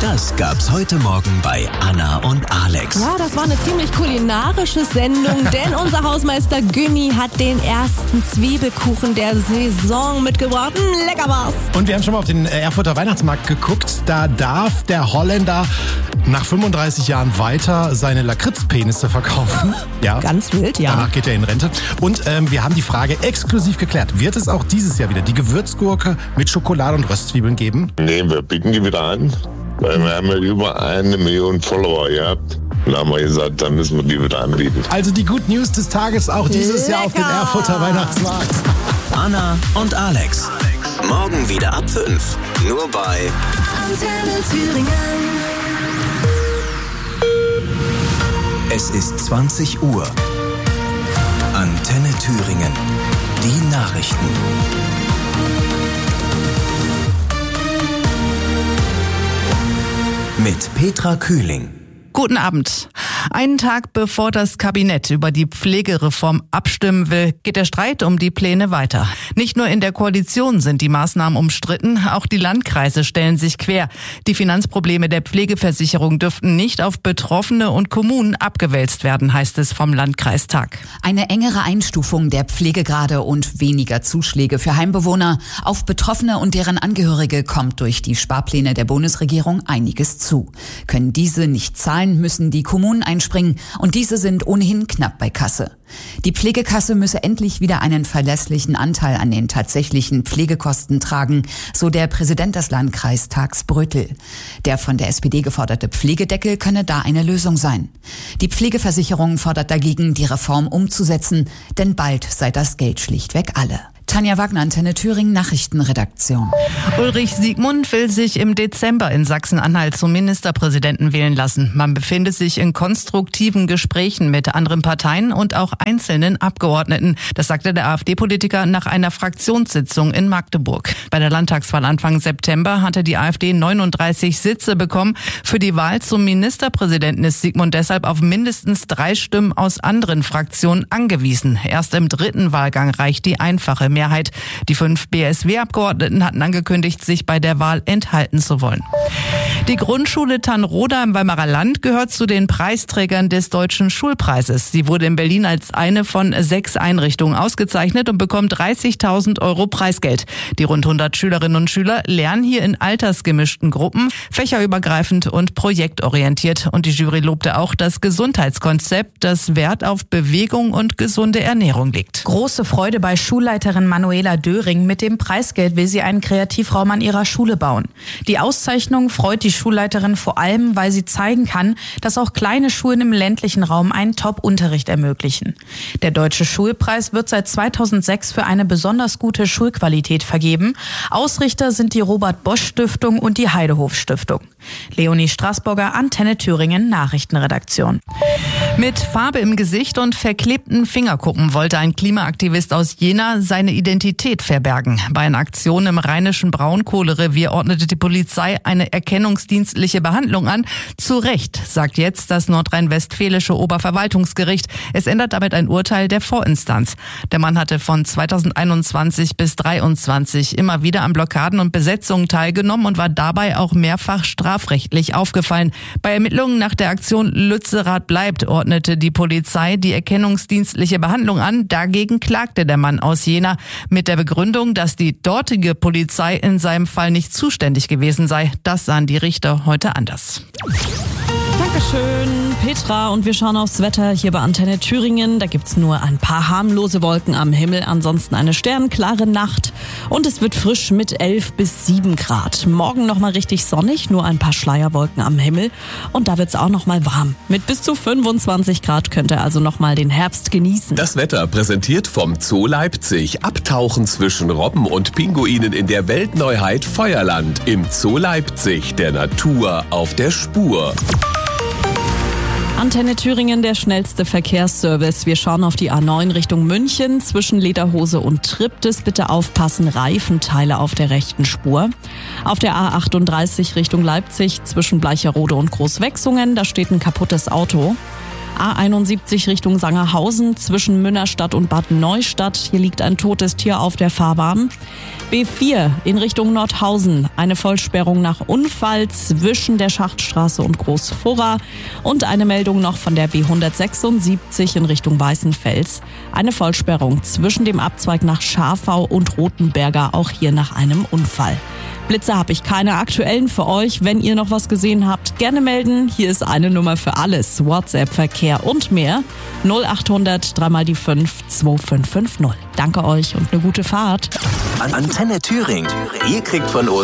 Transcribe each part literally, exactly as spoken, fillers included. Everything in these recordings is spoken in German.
Das gab's heute Morgen bei Anna und Alex. Ja, das war eine ziemlich kulinarische Sendung, denn unser Hausmeister Günni hat den ersten Zwiebelkuchen der Saison mitgebracht. Mm, lecker war's. Und wir haben schon mal auf den Erfurter Weihnachtsmarkt geguckt. Da darf der Holländer nach fünfunddreißig Jahren weiter seine Lakritzpenisse verkaufen. Ja. Ganz wild, ja. Danach geht er in Rente. Und ähm, wir haben die Frage exklusiv geklärt. Wird es auch dieses Jahr wieder die Gewürzgurke mit Schokolade und Röstzwiebeln geben? Nee, wir bieten die wieder an. Weil wir haben ja über eine Million Follower gehabt. Und da haben wir gesagt, dann müssen wir die wieder anbieten. Also die Good News des Tages auch dieses Lecker. Jahr auf dem Erfurter Weihnachtsmarkt. Anna und Alex. Morgen wieder ab fünf. Nur bei Antenne Thüringen. Es ist zwanzig Uhr. Antenne Thüringen. Die Nachrichten. Mit Petra Kühling. Guten Abend. Einen Tag bevor das Kabinett über die Pflegereform abstimmen will, geht der Streit um die Pläne weiter. Nicht nur in der Koalition sind die Maßnahmen umstritten, auch die Landkreise stellen sich quer. Die Finanzprobleme der Pflegeversicherung dürften nicht auf Betroffene und Kommunen abgewälzt werden, heißt es vom Landkreistag. Eine engere Einstufung der Pflegegrade und weniger Zuschläge für Heimbewohner. Auf Betroffene und deren Angehörige kommt durch die Sparpläne der Bundesregierung einiges zu. Können diese nicht zahlen, müssen die Kommunen einspringen und diese sind ohnehin knapp bei Kasse. Die Pflegekasse müsse endlich wieder einen verlässlichen Anteil an den tatsächlichen Pflegekosten tragen, so der Präsident des Landkreistags Brötel. Der von der S P D geforderte Pflegedeckel könne da eine Lösung sein. Die Pflegeversicherung fordert dagegen, die Reform umzusetzen, denn bald sei das Geld schlichtweg alle. Tanja Wagner, Antenne Thüringen, Nachrichtenredaktion. Ulrich Siegmund will sich im Dezember in Sachsen-Anhalt zum Ministerpräsidenten wählen lassen. Man befindet sich in konstruktiven Gesprächen mit anderen Parteien und auch einzelnen Abgeordneten. Das sagte der AfD-Politiker nach einer Fraktionssitzung in Magdeburg. Bei der Landtagswahl Anfang September hatte die AfD neununddreißig Sitze bekommen. Für die Wahl zum Ministerpräsidenten ist Siegmund deshalb auf mindestens drei Stimmen aus anderen Fraktionen angewiesen. Erst im dritten Wahlgang reicht die einfache Mehrheit. Mehrheit. Die fünf B S W-Abgeordneten hatten angekündigt, sich bei der Wahl enthalten zu wollen. Die Grundschule Tannroda im Weimarer Land gehört zu den Preisträgern des Deutschen Schulpreises. Sie wurde in Berlin als eine von sechs Einrichtungen ausgezeichnet und bekommt dreißigtausend Euro Preisgeld. Die rund hundert Schülerinnen und Schüler lernen hier in altersgemischten Gruppen, fächerübergreifend und projektorientiert. Und die Jury lobte auch das Gesundheitskonzept, das Wert auf Bewegung und gesunde Ernährung legt. Große Freude bei Schulleiterin Manuela Döring. Mit dem Preisgeld will sie einen Kreativraum an ihrer Schule bauen. Die Auszeichnung freut die Schulleiterin vor allem, weil sie zeigen kann, dass auch kleine Schulen im ländlichen Raum einen Top-Unterricht ermöglichen. Der Deutsche Schulpreis wird seit zweitausendsechs für eine besonders gute Schulqualität vergeben. Ausrichter sind die Robert-Bosch-Stiftung und die Heidehof-Stiftung. Leonie Straßburger, Antenne Thüringen, Nachrichtenredaktion. Mit Farbe im Gesicht und verklebten Fingerkuppen wollte ein Klimaaktivist aus Jena seine Identität verbergen. Bei einer Aktion im rheinischen Braunkohlerevier ordnete die Polizei eine erkennungsdienstliche Behandlung an. Zu Recht, sagt jetzt das nordrhein-westfälische Oberverwaltungsgericht. Es ändert damit ein Urteil der Vorinstanz. Der Mann hatte von zweitausendeinundzwanzig bis dreiundzwanzig immer wieder an Blockaden und Besetzungen teilgenommen und war dabei auch mehrfach strafrechtlich aufgefallen. Bei Ermittlungen nach der Aktion Lützerath bleibt, ordnete die Polizei die erkennungsdienstliche Behandlung an. Dagegen klagte der Mann aus Jena mit der Begründung, dass die dortige Polizei in seinem Fall nicht zuständig gewesen sei. Das sahen die Richter heute anders. Dankeschön, Petra. Und wir schauen aufs Wetter hier bei Antenne Thüringen. Da gibt's nur ein paar harmlose Wolken am Himmel. Ansonsten eine sternklare Nacht. Und es wird frisch mit elf bis sieben Grad. Morgen nochmal richtig sonnig, nur ein paar Schleierwolken am Himmel. Und da wird's auch nochmal warm. Mit bis zu fünfundzwanzig Grad könnt ihr also nochmal den Herbst genießen. Das Wetter präsentiert vom Zoo Leipzig. Abtauchen zwischen Robben und Pinguinen in der Weltneuheit Feuerland. Im Zoo Leipzig, der Natur auf der Spur. Antenne Thüringen, der schnellste Verkehrsservice. Wir schauen auf die A neun Richtung München. Zwischen Lederhose und Triptis bitte aufpassen, Reifenteile auf der rechten Spur. Auf der A achtunddreißig Richtung Leipzig zwischen Bleicherode und Großwechsungen, da steht ein kaputtes Auto. A einundsiebzig Richtung Sangerhausen zwischen Münnerstadt und Bad Neustadt. Hier liegt ein totes Tier auf der Fahrbahn. B vier in Richtung Nordhausen. Eine Vollsperrung nach Unfall zwischen der Schachtstraße und Großfurra. Und eine Meldung noch von der B hundertsechsundsiebzig in Richtung Weißenfels. Eine Vollsperrung zwischen dem Abzweig nach Scharfau und Rothenberger, auch hier nach einem Unfall. Blitze habe ich keine aktuellen für euch. Wenn ihr noch was gesehen habt, gerne melden. Hier ist eine Nummer für alles. WhatsApp, Verkehr und mehr. null achthundert drei mal die fünf zwei fünf fünf null. Danke euch und eine gute Fahrt. Antenne Thüringen. Ihr kriegt von uns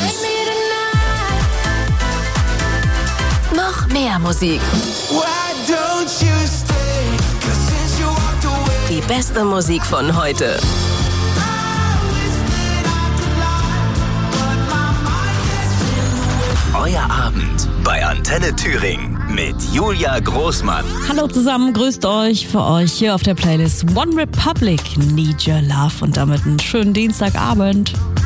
Noch mehr Musik. Die beste Musik von heute. Euer Abend bei Antenne Thüringen mit Julia Großmann. Hallo zusammen, grüßt euch. Für euch hier auf der Playlist One Republic, Need Your Love. Und damit einen schönen Dienstagabend.